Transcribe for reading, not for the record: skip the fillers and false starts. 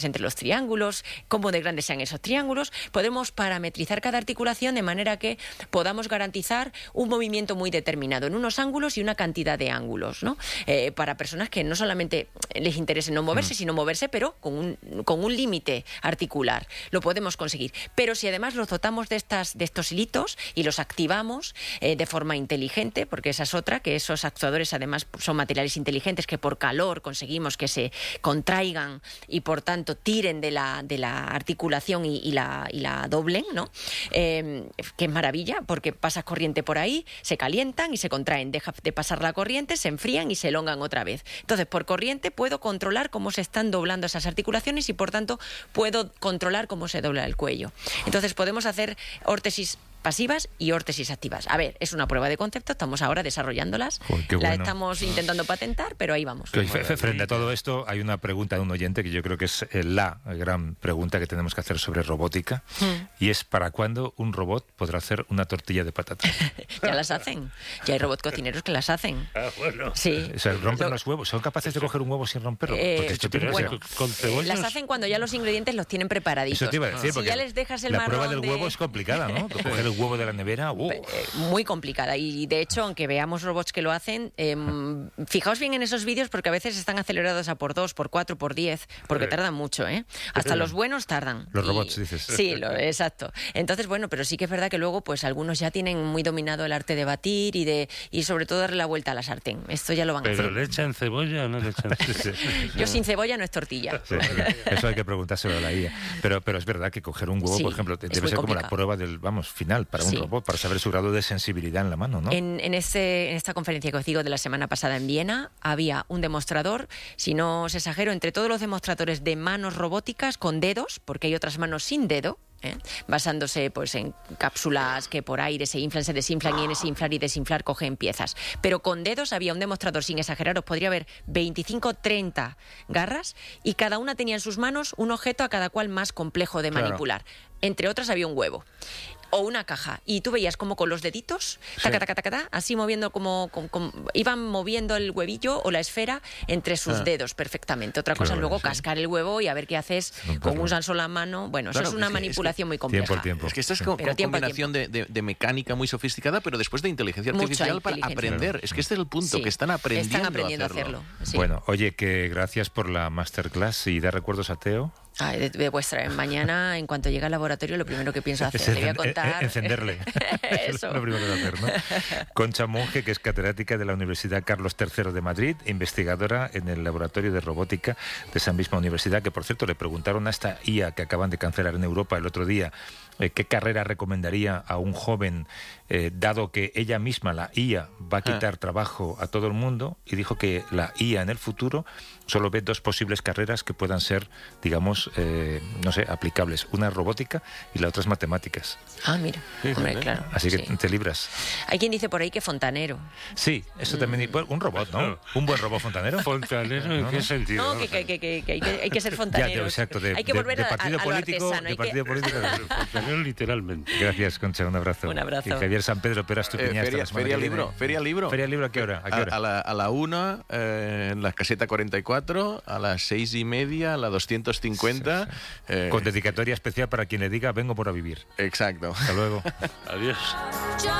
entre los triángulos, cómo de grandes sean esos triángulos. Podemos parametrizar cada articulación de manera que podamos garantizar un movimiento muy determinado en unos ángulos y una cantidad de ángulos, ¿no? Para personas que no solamente les interese no moverse, sino moverse, pero con un límite articular. Lo podemos conseguir. Pero si además los dotamos de estos hilitos y los activamos de forma inteligente, porque esa es otra, que esos actuadores además son materiales inteligentes que por calor conseguimos que se contraigan y por tanto tiren de la articulación y la doblen, ¿no? Que es maravilla, porque pasas corriente por ahí, se calientan y se contraen, deja de pasar la corriente, se enfrían y se elongan otra vez. Entonces, por corriente puedo controlar cómo se están doblando esas articulaciones y por tanto puedo controlar cómo se dobla el cuello. Entonces podemos hacer órtesis pasivas y órtesis activas. A ver, es una prueba de concepto, estamos ahora desarrollándolas. La estamos intentando patentar, pero ahí vamos. Frente a todo esto, hay una pregunta de un oyente que yo creo que es la gran pregunta que tenemos que hacer sobre robótica, y es ¿para cuándo un robot podrá hacer una tortilla de patata? Ya las hacen. Ya hay robot cocineros que las hacen. Bueno. Sí. O sea, rompen los huevos. ¿Son capaces de coger un huevo sin romperlo? Porque esto tiene con cebollas. las hacen cuando ya los ingredientes los tienen preparaditos. Eso te iba a decir, si ya les dejas el la marrón prueba del huevo es complicada, ¿no? Coger el huevo de la nevera... Muy complicada. Y de hecho, aunque veamos robots que lo hacen, fijaos bien en esos vídeos porque a veces están acelerados a por 2, por 4, por 10, porque tardan mucho, ¿eh? Hasta los buenos tardan. Los robots, dices. Sí, exacto. Entonces, bueno, pero sí que es verdad que luego pues algunos ya tienen muy dominado el arte de batir y sobre todo darle la vuelta a la sartén. Esto ya lo van a hacer. ¿Pero le echan cebolla o no le echan cebolla? Yo sin cebolla no es tortilla. Sí, eso hay que preguntárselo a la IA. Pero es verdad que coger un huevo, por ejemplo, debe ser como la prueba del, final para un robot, para saber su grado de sensibilidad en la mano, ¿no? En esta conferencia que os digo de la semana pasada en Viena, había un demostrador, si no os exagero, entre todos los demostradores de manos robóticas con dedos, porque hay otras manos sin dedo, basándose pues en cápsulas que por aire se inflan, se desinflan y en ese inflar y desinflar cogen piezas. Pero con dedos había un demostrador, sin exagerar, os podría haber 25, 30 garras y cada una tenía en sus manos un objeto a cada cual más complejo de manipular. Entre otras había un huevo o una caja, y tú veías como con los deditos, así moviendo iban moviendo el huevillo o la esfera entre sus dedos perfectamente. Otra cosa es luego cascar el huevo y a ver qué haces con una sola mano. Bueno, eso es una manipulación muy compleja. Tiempo. Es que esta es como combinación de mecánica muy sofisticada, pero después de inteligencia artificial para aprender. Es que este es el punto, que están aprendiendo a hacerlo. Sí. Bueno, oye, que gracias por la masterclass y da recuerdos a Teo. De vuestra mañana, en cuanto llegue al laboratorio, lo primero que pienso hacer, le voy a contar... Encenderle. Eso. Es lo primero que hacer, ¿no? Concha Monge, que es catedrática de la Universidad Carlos III de Madrid, investigadora en el Laboratorio de Robótica de esa misma universidad, que por cierto le preguntaron a esta IA que acaban de cancelar en Europa el otro día, qué carrera recomendaría a un joven, dado que ella misma, la IA, va a quitar trabajo a todo el mundo, y dijo que la IA en el futuro solo ve dos posibles carreras que puedan ser, digamos, aplicables. Una es robótica y la otra es matemáticas. Ah, mira, hombre, claro. Así que te libras. Hay quien dice por ahí que fontanero. Sí, eso también. Bueno, un robot, ¿no? Un buen robot fontanero. ¿Fontanero en qué sentido? No, que hay que ser fontanero. Exacto. Hay que volver a lo artesano. De partido político. Fontanero literalmente. Gracias, Concha, un abrazo. Un abrazo. Y Javier San Pedro, Peras tu piña hasta la semana que viene. Feria Libro. ¿Feria Libro a qué hora? A la 1, en la caseta 44, a las 6:30, a la 250. Sí. Con dedicatoria especial para quien le diga, vengo por a vivir. Exacto. Hasta luego. Adiós.